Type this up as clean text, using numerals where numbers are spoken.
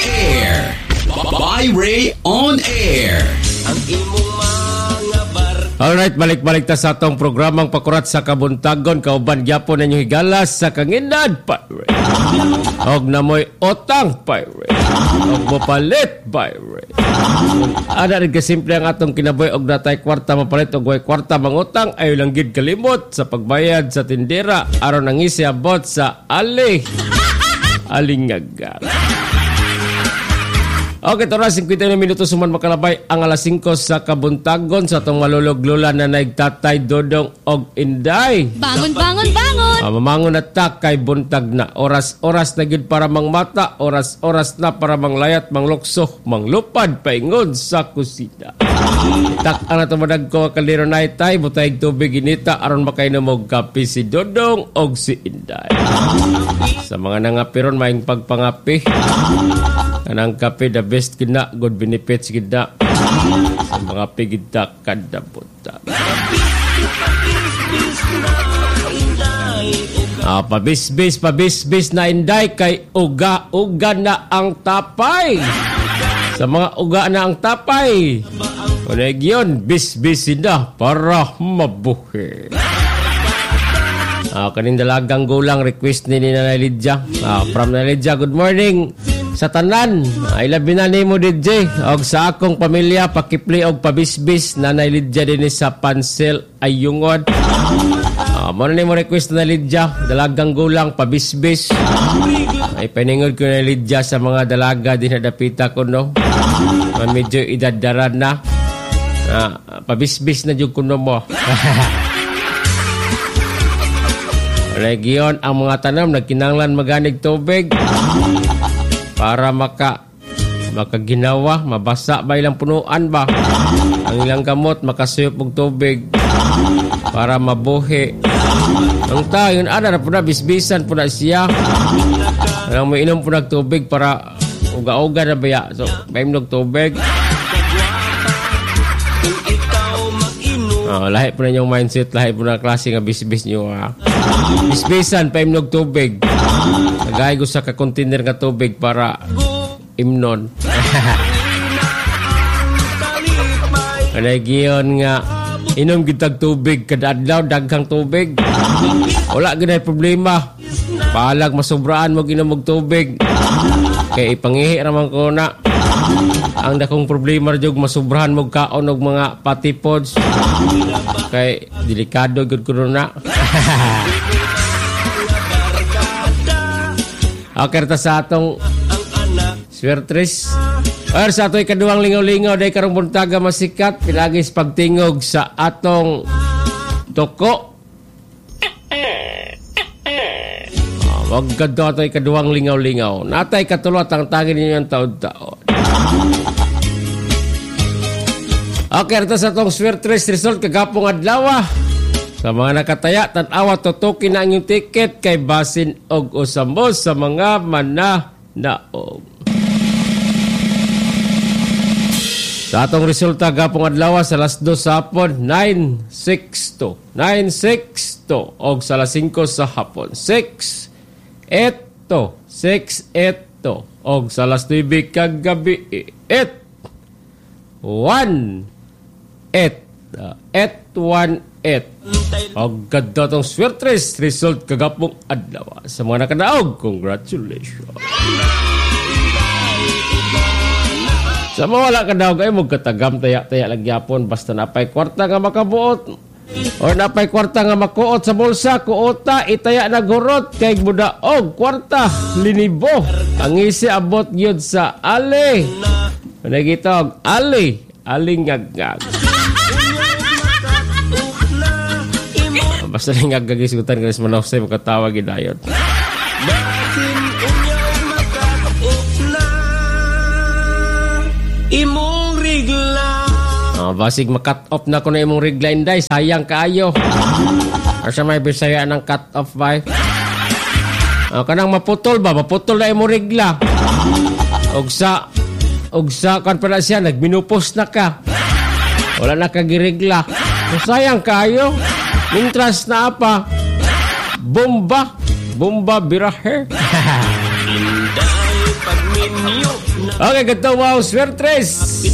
air. By-Ray on air. Alright, balik-balik ta sa atong programang Pakurat sa Kabuntagon. Kauban gyapon ninyo higalas sa kanginad, By-Ray. Og namoy otang, By-Ray. Og mapalit, By-Ray. Ada rin kasimple ang atong kinaboy og natay kwarta mapalit og way kwarta mangutang ayo lang gid kalimot sa pagbayad sa tindera aron nangisi abot sa alingagan. Okay, ito na, 50 minutos suman makalabay ang alas 5 sa Kabuntagon sa itong maluluglula na naigtatay Dodong og Inday. Bangon, bangon, bangon! Mamangon na tak kay buntag na. Oras-oras na gid para mangmata, oras-oras na para manglayat, manglukso, manglupad, paingon sa kusina. Tak ang natumadag ko kaliro na itay, butayig tubig inita, aron makainom og kape si Dodong og si Inday. Sa mga nangapiron, maing pagpangapi. Kanang kape, the best gina, good benefits gina. Sa mga pigida, kada puta. Pabis-bis na Inday kay uga-uga na ang tapay. Sa mga uga na ang tapay. Kunag yun, bis-bisin na para mabuhi. Kaning dalagang gulang request ni Nanay Lydia. From Nanay Lydia, good morning. Sa tanan, ay labi na ni mo DJ. Og sa akong pamilya, pakipli og pabisbis. Nanay Lydia din sa Pansel Ayungod. Muna ni mo request na Lydia, dalagang gulang, pabisbis. Ay paningod ko na Lydia sa mga dalaga din nadapita ko, no? Medyo idadaran na. Pabisbis na yung kuno mo. Region, ang mga tanam, nagkinanglan maganig tubig. Para makaginawa, mabasa ba ilang punuan ba? Ang ilang gamot, makasuyop og tubig para mabuhi. Ang tayo, yun na po na, bisbisan po na siya. Ang may inom po na tubig para uga-uga na baya. So, paimnog tubig. Lahi po na yung mindset, lahi po na klase nga bisbis nyo. Bisbisan, paimnog tubig. Nagay ko sa ka-container nga tubig para imnon.Anagiyon nga, inom kitag tubig, kada adlaw, daghang tubig. Wala ganay problema. Palag, masobraan mo ginom og tubig. Kaya ipangihi raman ko na. Ang dakong problema rin masobrahan mo kaon og mga patipods. Kaya delikado gud ko na. Okay, ta sa atong swertres. Sa ato'y kaduwang lingaw-lingaw dahil karong buntaga masikat. Pilagis pagtingog sa atong toko. Wag ganito ato'y kaduwang lingaw-lingaw. Natay katulot ang tangin ninyo ang taon-taon. Okay, ta sa atong swertres result kagapong adlaw. Sa mga nakataya, tanawa, tutukin na ang yung ticket kay basin og usambos sa mga mananaog. Sa atong resulta, gapong adlaw sa alas 2 sa hapon, 9-6-2. Og sa alas 5 sa hapon, 6-8-2. Og sa alas 9 kagabi, 8-1-8. Og ganda tong swertres result kagapong adlaw. Sa mga nakadaog, congratulations. Sa mga wala kadaog ay magkatagam taya-taya lagyapon basta napay kwarta nga makabuot o napay kwarta nga makuot sa bulsa, kuota itaya na gurot kay budaog kwarta linibo ang isi abot gyud sa ali. Nagitog ali alingagag. Basta rin gagagisutan ka rin manawsay makatawag idayon. Imong rigla. Basig makat off na ko na imong rigla Inday. Sayang kaayo. Asa may bisaya ng cut off ba? Kanang maputol ba? Maputol na imong rigla. Ogsa kan pala siya nagminupos na ka. Wala na kagirigla. Sayang kaayo. Mintras na apa? Bomba birahe. Inday pagminyo Okay, ganito, wow, swertres.